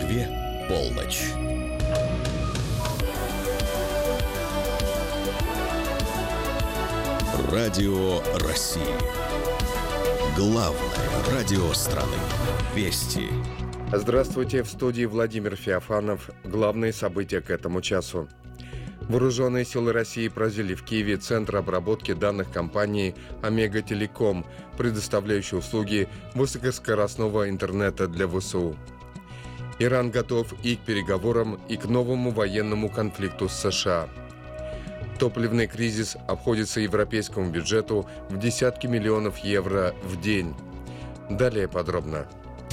Москве полночь. Радио России. Главное радио страны. Вести. Здравствуйте, в студии Владимир Феофанов. Главные события к этому часу. Вооруженные силы России поразили в Киеве центр обработки данных компании «Омега Телеком», предоставляющей услуги высокоскоростного интернета для ВСУ. Иран готов и к переговорам, и к новому военному конфликту с США. Топливный кризис обходится европейскому бюджету в десятки миллионов евро в день. Далее подробно.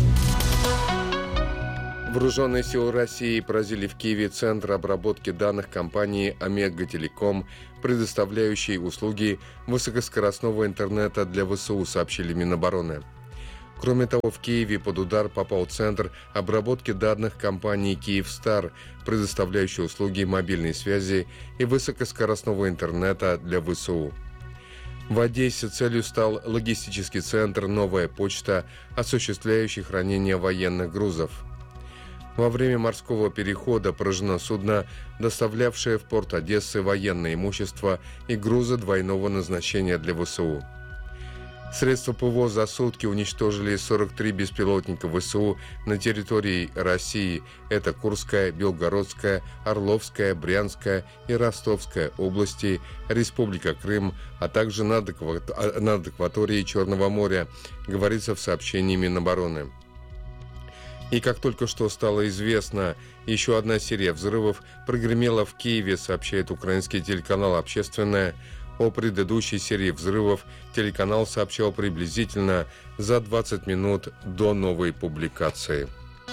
Вооруженные силы России поразили в Киеве центр обработки данных компании «Омега Телеком», предоставляющей услуги высокоскоростного интернета для ВСУ, сообщили Минобороны. Кроме того, в Киеве под удар попал центр обработки данных компании «Киевстар», предоставляющей услуги мобильной связи и высокоскоростного интернета для ВСУ. В Одессе целью стал логистический центр «Новая почта», осуществляющий хранение военных грузов. Во время морского перехода поражено судно, доставлявшее в порт Одессы военное имущество и грузы двойного назначения для ВСУ. Средства ПВО за сутки уничтожили 43 беспилотника ВСУ на территории России. Это Курская, Белгородская, Орловская, Брянская и Ростовская области, Республика Крым, а также над акваторией Черного моря, говорится в сообщении Минобороны. И как только что стало известно, еще одна серия взрывов прогремела в Киеве, сообщает украинский телеканал «Общественное». О предыдущей серии взрывов телеканал сообщал приблизительно за 20 минут до новой публикации.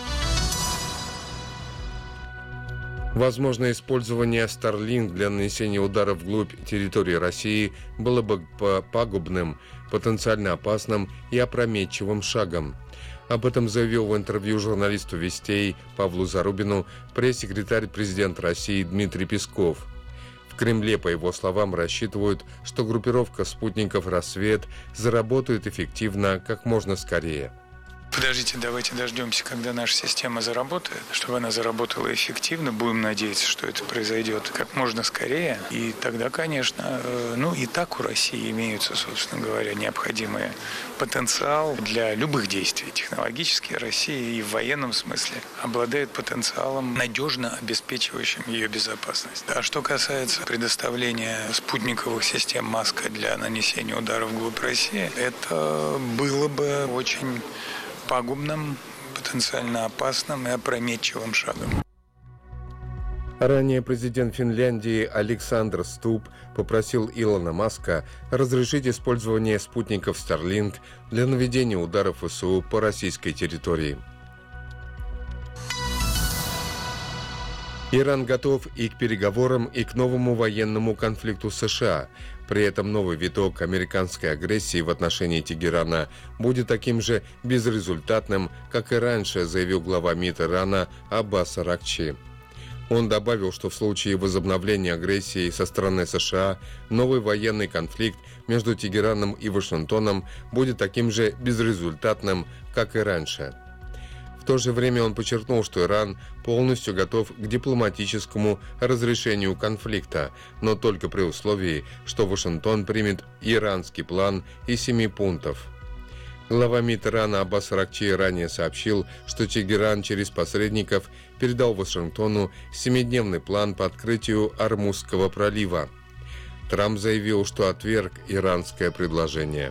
Возможное использование Starlink для нанесения ударов вглубь территории России было бы пагубным, потенциально опасным и опрометчивым шагом. Об этом заявил в интервью журналисту «Вестей» Павлу Зарубину пресс-секретарь президента России Дмитрий Песков. В Кремле, по его словам, рассчитывают, что группировка спутников «Рассвет» заработает эффективно как можно скорее. Подождите, давайте дождемся, когда наша система заработает, чтобы она заработала эффективно. Будем надеяться, что это произойдет как можно скорее. И тогда, конечно, и так у России имеются, собственно говоря, необходимый потенциал для любых действий. Технологически Россия и в военном смысле обладает потенциалом, надежно обеспечивающим ее безопасность. А что касается предоставления спутниковых систем «Маска» для нанесения ударов вглубь России, это было бы очень пагубным, потенциально опасным и опрометчивым шагом. Ранее президент Финляндии Александр Стуб попросил Илона Маска разрешить использование спутников Starlink для наведения ударов ВСУ по российской территории. Иран готов и к переговорам, и к новому военному конфликту с США. При этом новый виток американской агрессии в отношении Тегерана будет таким же безрезультатным, как и раньше, заявил глава МИД Ирана Аббас Аракчи. Он добавил, что в случае возобновления агрессии со стороны США новый военный конфликт между Тегераном и Вашингтоном будет таким же безрезультатным, как и раньше. В то же время он подчеркнул, что Иран полностью готов к дипломатическому разрешению конфликта, но только при условии, что Вашингтон примет иранский план из 7 пунктов. Глава МИД Ирана Аббас Аракчи ранее сообщил, что Тегеран через посредников передал Вашингтону 7-дневный план по открытию Ормузского пролива. Трамп заявил, что отверг иранское предложение.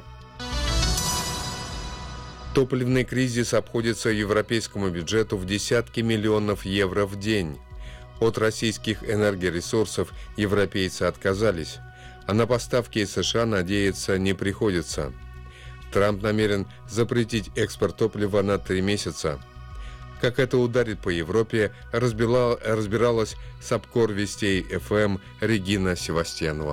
Топливный кризис обходится европейскому бюджету в десятки миллионов евро в день. От российских энергоресурсов европейцы отказались, а на поставки из США надеяться не приходится. Трамп намерен запретить экспорт топлива на 3 месяца. Как это ударит по Европе, разбиралась с Апкор Вестей ФМ Регина Севастьянова.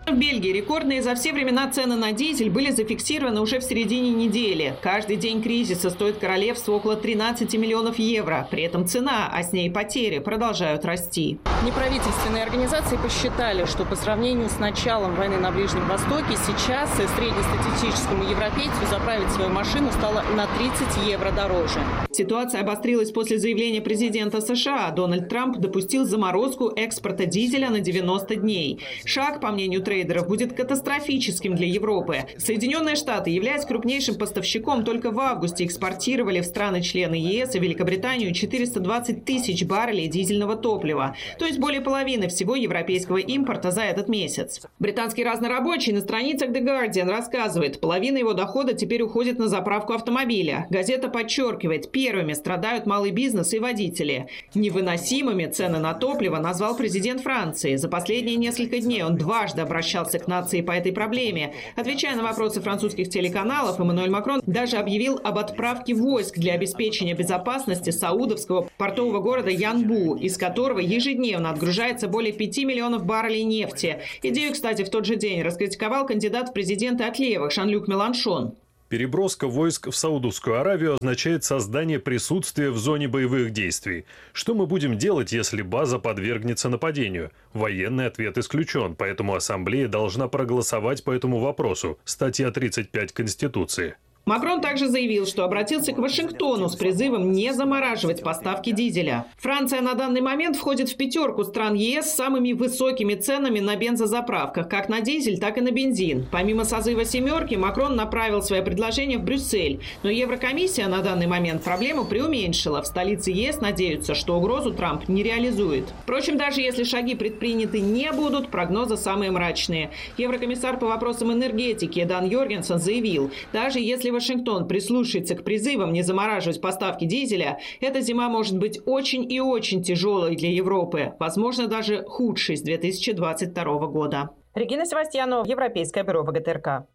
В Бельгии рекордные за все времена цены на дизель были зафиксированы уже в середине недели. Каждый день кризиса стоит королевству около 13 миллионов евро. При этом цена, а с ней потери, продолжают расти. Неправительственные организации посчитали, что по сравнению с началом войны на Ближнем Востоке сейчас среднестатистическому европейцу заправить свою машину стало на 30 евро дороже. Ситуация обострилась после заявления президента США. Дональд Трамп допустил заморозку экспорта дизеля на 90 дней. Шаг, по мнению трейдеров, будет катастрофическим для Европы. Соединенные Штаты, являясь крупнейшим поставщиком, только в августе экспортировали в страны-члены ЕС и Великобританию 420 тысяч баррелей дизельного топлива, то есть более половины всего европейского импорта за этот месяц. Британский разнорабочий на страницах The Guardian рассказывает, половина его дохода теперь уходит на заправку автомобиля. Газета подчеркивает, первыми страдают малый бизнес и водители. Невыносимыми цены на топливо назвал президент Франции. За последние несколько дней он дважды обращался к нации по этой проблеме. Отвечая на вопросы французских телеканалов, Эммануэль Макрон даже объявил об отправке войск для обеспечения безопасности саудовского портового города Янбу, из которого ежедневно отгружается более 5 миллионов баррелей нефти. Идею, кстати, в тот же день раскритиковал кандидат в президенты от левых Жан-Люк Меланшон. Переброска войск в Саудовскую Аравию означает создание присутствия в зоне боевых действий. Что мы будем делать, если база подвергнется нападению? Военный ответ исключен, поэтому Ассамблея должна проголосовать по этому вопросу. Статья 35 Конституции. Макрон также заявил, что обратился к Вашингтону с призывом не замораживать поставки дизеля. Франция на данный момент входит в пятерку стран ЕС с самыми высокими ценами на бензозаправках, как на дизель, так и на бензин. Помимо созыва «семерки», Макрон направил свое предложение в Брюссель. Но Еврокомиссия на данный момент проблему преуменьшила. В столице ЕС надеются, что угрозу Трамп не реализует. Впрочем, даже если шаги предприняты не будут, прогнозы самые мрачные. Еврокомиссар по вопросам энергетики Дан Йоргенсен заявил, даже если Вашингтон прислушается к призывам не замораживать поставки дизеля, эта зима может быть очень и очень тяжелой для Европы. Возможно, даже худшей с 2022 года. Регина Севастьянова, Европейское бюро ВГТРК.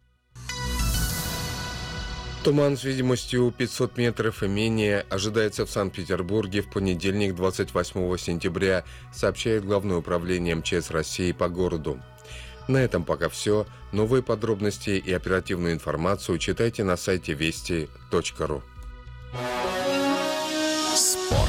Туман с видимостью 500 метров и менее ожидается в Санкт-Петербурге в понедельник, 28 сентября, сообщает Главное управление МЧС России по городу. На этом пока все. Новые подробности и оперативную информацию читайте на сайте вести.ру. Спорт.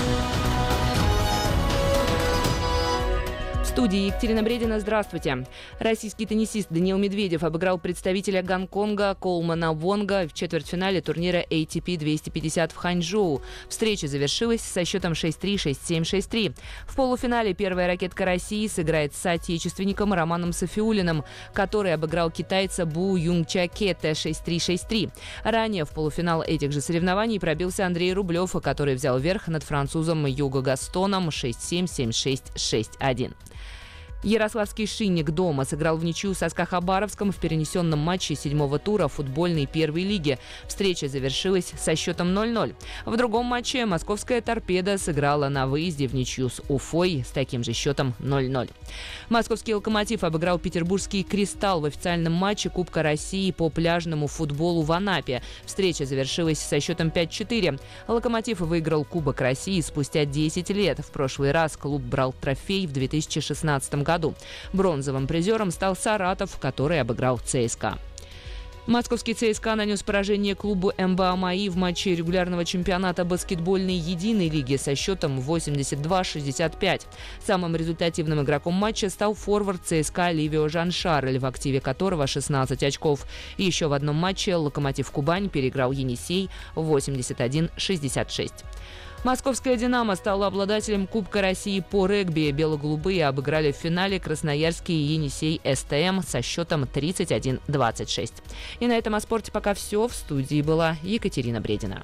В студии Екатерина Бредина. Здравствуйте. Российский теннисист Даниил Медведев обыграл представителя Гонконга Коулмана Вонга в четвертьфинале турнира ATP 250 в Ханчжоу. Встреча завершилась со счетом 6-3, 6-7, 6-3. В полуфинале первая ракетка России сыграет с соотечественником Романом Сафиуллиным, который обыграл китайца Бу Юнгчакета 6-3, 6-3. Ранее в полуфинал этих же соревнований пробился Андрей Рублев, который взял верх над французом Юго Гастоном 6-7, 7-6, 6-1. Ярославский «Шинник» дома сыграл в ничью со СКА Хабаровском в перенесенном матче 7-го тура футбольной первой лиги. Встреча завершилась со счетом 0-0. В другом матче московская «Торпедо» сыграла на выезде в ничью с Уфой с таким же счетом 0-0. Московский «Локомотив» обыграл петербургский «Кристалл» в официальном матче Кубка России по пляжному футболу в Анапе. Встреча завершилась со счетом 5-4. «Локомотив» выиграл Кубок России спустя 10 лет. В прошлый раз клуб брал трофей в 2016 году. Бронзовым призером стал Саратов, который обыграл ЦСКА. Московский ЦСКА нанес поражение клубу МБА МАИ в матче регулярного чемпионата баскетбольной единой лиги со счетом 82-65. Самым результативным игроком матча стал форвард ЦСКА Ливио Жан-Шарль, в активе которого 16 очков. Еще в одном матче «Локомотив Кубань» переиграл «Енисей» 81-66. Московская «Динамо» стала обладателем Кубка России по регби. Бело-голубые обыграли в финале красноярский Енисей СТМ со счетом 31-26. И на этом о спорте пока все. В студии была Екатерина Бредина.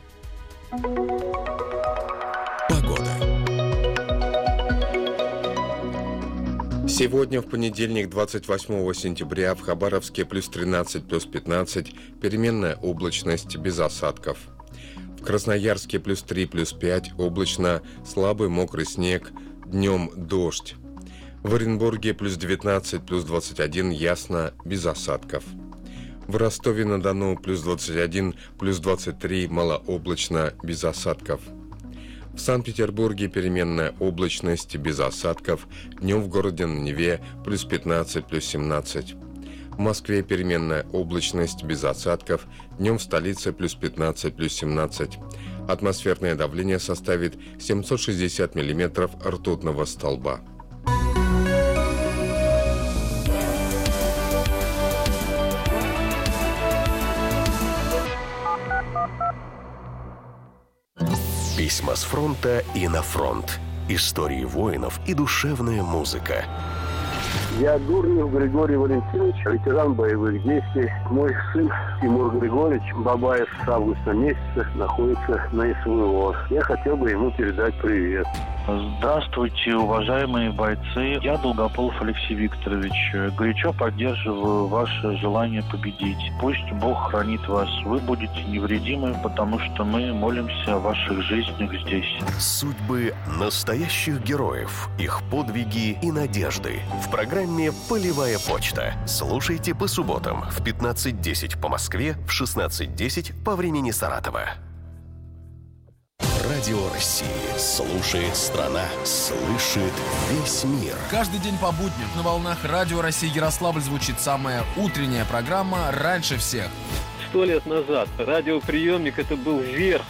Погода. Сегодня, в понедельник, 28 сентября, в Хабаровске плюс 13, плюс 15, переменная облачность без осадков. В Красноярске плюс 3, плюс 5, облачно, слабый мокрый снег, днем дождь. В Оренбурге плюс 19, плюс 21, ясно, без осадков. В Ростове-на-Дону плюс 21, плюс 23, малооблачно, без осадков. В В Санкт-Петербурге переменная облачность без осадков. Днем в городе на Неве плюс 15, плюс 17. В Москве переменная облачность без осадков. Днем в столице плюс 15, плюс 17. Атмосферное давление составит 760 миллиметров ртутного столба. Письма с фронта и на фронт. Истории воинов и душевная музыка. Я Дурнев Григорий Валентинович, ветеран боевых действий. Мой сын Тимур Григорьевич Бабаев с августа месяца находится на СВО. Я хотел бы ему передать привет. Здравствуйте, уважаемые бойцы. Я Долгополов Алексей Викторович. Горячо поддерживаю ваше желание победить. Пусть Бог хранит вас. Вы будете невредимы, потому что мы молимся о ваших жизнях здесь. Судьбы настоящих героев, их подвиги и надежды. В программе «Полевая почта». Слушайте по субботам в 15:10 по Москве, в 16:10 по времени Саратова. Радио России. Слушает страна. Слышит весь мир. Каждый день по будням на волнах Радио России Ярославль звучит самая утренняя программа «Раньше всех». 100 лет назад радиоприемник — это был верх